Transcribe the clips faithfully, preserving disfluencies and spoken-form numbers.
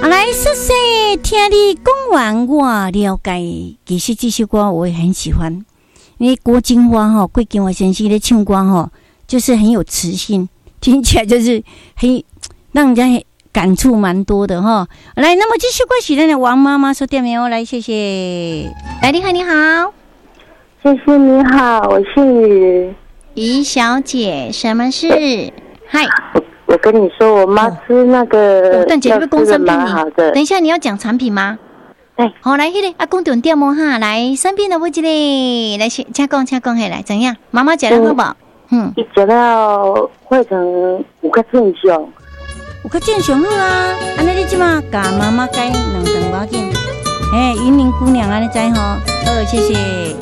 啊，来，谢谢，听你讲完我了解。其实这首歌我也很喜欢，因为郭金花哈，郭金花先生的唱歌哈，就是很有磁性，听起来就是很让人家感触蛮多的哈。来，那么这首歌是咱的王妈妈所点名哦，来，谢谢。来，你好，你好， 谢谢你好，我是于小姐，什么事？嗨。 我跟你说，我妈吃那个， 但姐夫公产品蛮好的。 等一下你要讲产品吗？ 对， 好来，迄个啊，讲重点哦哈，来产品的不一个，来请请讲，请讲下来怎样？妈妈食了好不好？嗯， 伊食了会成有较正常， 有较正常好啊。安尼你即马甲妈妈改两顿无要紧。哎，云林姑娘安尼知吼？好，谢谢。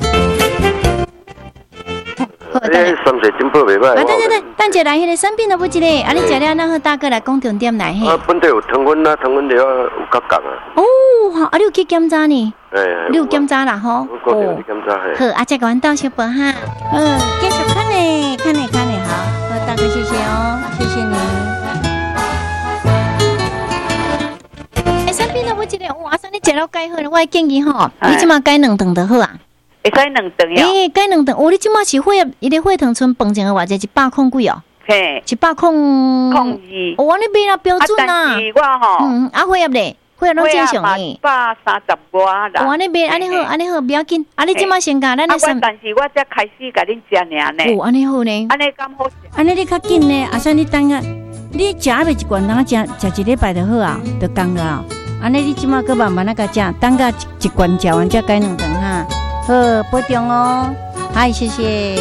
好，等下。酸水真不袂歹。 啊，对对对，等下来迄个产品的不一个，啊，你食了，咱好大哥来讲重点来嘿。 啊，本地有糖分啊，糖分了有较降啊。 哦，好，啊，你有去检查呢？ 哎， 你有检查啦吼？ 我固定有去检查嘿。 好，啊，再阮到小宝哈。嗯，继续看呢，看呢，看呢，好，好，大哥谢谢哦，谢谢你。哎，产品的不一个，哇，生你食了改好了，我建议吼，你即马改两顿就好啊。 会使两顿呀？ 诶，改两顿，哦，你即马是血，伊个血糖剩饭前的偌济一百控几哦？ 嘿， 一百控控二。 哦，你买啦标准啦。 但是我吼， 嗯，啊，血压咧，血压拢正常诶。 一百三十外啦。 哦，安尼买，安尼好，安尼好，不要紧。啊，你即马先甲咱的三。啊，但是我才开始甲恁食尔呢。 哦，安尼好呢。 安尼咁好食。 安尼你较紧呢，啊，说你等下，你食袂一罐，当食食一礼拜就好啊，就降了啊。安尼你即马搁慢慢那个食，等下一罐食完再改两顿哈。好，保重哦。嗨，谢谢。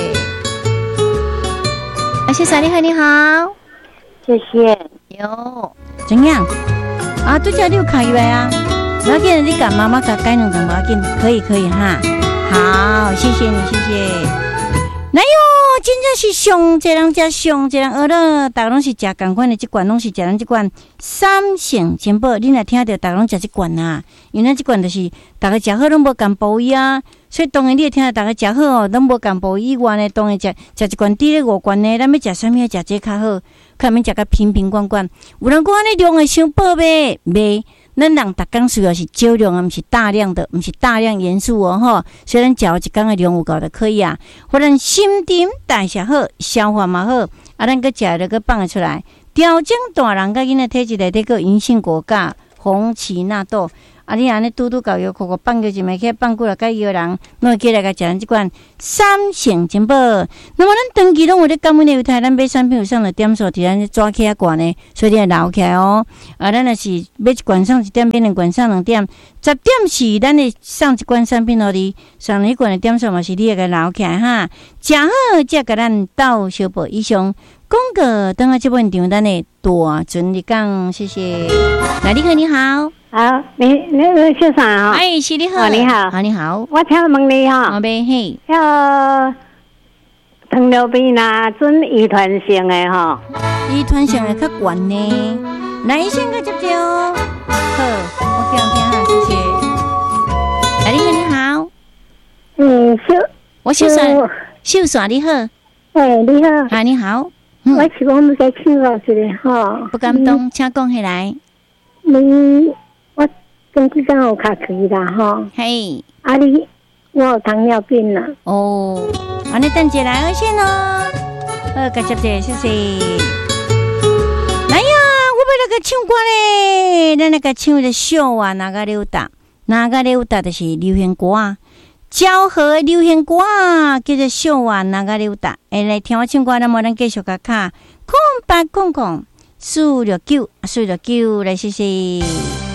啊，谢谢你好，你好， 谢谢。 哟，怎样？啊，对家你有开药啊？不要紧，你甲妈妈甲改两顿不要紧，可以可以哈。好，谢谢你，谢谢。来哟，真正是上济人食上济人学了，大家拢是食共款的，这罐拢是食咱这罐三成全部。你若听到大家拢食这罐啊，因为咱这罐就是大家食好拢无共补益啊，所以当然你会听到大家食好哦，拢无共补益以外呢，当然食食一罐滴咧五罐呢，咱要食啥物？食这较好，看免食甲瓶瓶罐罐。有人讲安尼量会伤饱呗，袂。咱人逐工需要是少量啊，毋是大量的，毋是大量元素哦吼。虽然食一工的量有够就可以啊，或者心情代谢好，消化嘛好，啊，咱个食了个放出来，调整大人甲囡仔体质内底个银杏果苷、红荠纳豆。啊，你安尼拄拄搞药，口口放过一枚去，放过来甲药人，拢会起来甲食咱即款三成珍宝。那么咱长期拢有咧感恩的犹太，咱买产品有上了点数，伫咱抓起啊罐呢，所以你要留起来哦。啊，咱若是买一罐上一点，买两罐上两点，十点是咱的上一罐产品互你，上一罐的点数嘛是你要甲留起来哈。食好才甲咱斗小宝以上。广告等下这本场咱的大船入港，谢谢。来，你好，你好。 好，你你你叫啥啊？ 哎，是你好， 哦、你好， 好，你好。 我听问你哈， 我呗嘿， 要糖尿病啦，准遗传性的哈， 遗传性的较悬呢。来，先个接着哦。好，我讲听哈，谢谢。来，你好，你好。 嗯，秀， 我秀耍，秀耍你好。 哎，你好。 啊，你好。 嗯、我是讲你在请教一下哈。 不敢动，请讲起来。 你。我前几天有卡去啦吼， 嘿， 啊你我有糖尿病啦。 哦，安尼等下来先咯，好，感谢谢，谢谢。来呀，我要来个唱歌咧，咱来个唱个小啊，哪个溜达，哪个溜达就是流行歌啊，昭和的流行歌啊，叫做小啊，哪个溜达。哎，来听我唱歌，那么咱继续甲卡空白空空，四六九，四六九，来谢谢。